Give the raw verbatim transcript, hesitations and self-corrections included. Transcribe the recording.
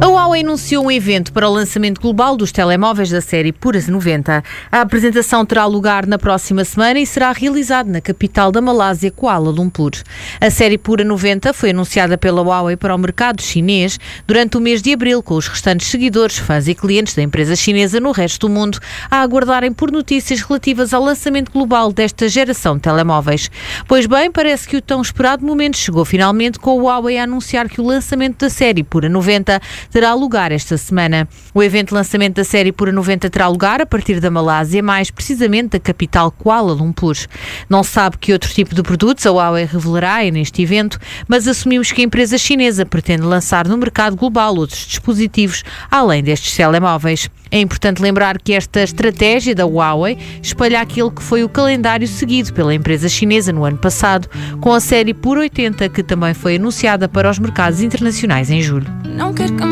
A Huawei anunciou um evento para o lançamento global dos telemóveis da série Pura noventa. A apresentação terá lugar na próxima semana e será realizada na capital da Malásia, Kuala Lumpur. A série Pura noventa foi anunciada pela Huawei para o mercado chinês durante o mês de abril, com os restantes seguidores, fãs e clientes da empresa chinesa no resto do mundo a aguardarem por notícias relativas ao lançamento global desta geração de telemóveis. Pois bem, parece que o tão esperado momento chegou finalmente, com a Huawei a anunciar que o lançamento da série Pura noventa terá lugar esta semana. O evento de lançamento da série Pura noventa terá lugar a partir da Malásia, mais precisamente da capital Kuala Lumpur. Não se sabe que outro tipo de produtos a Huawei revelará neste evento, mas assumimos que a empresa chinesa pretende lançar no mercado global outros dispositivos além destes telemóveis. É importante lembrar que esta estratégia da Huawei espalha aquele que foi o calendário seguido pela empresa chinesa no ano passado, com a série Pura oitenta, que também foi anunciada para os mercados internacionais em julho. Não quero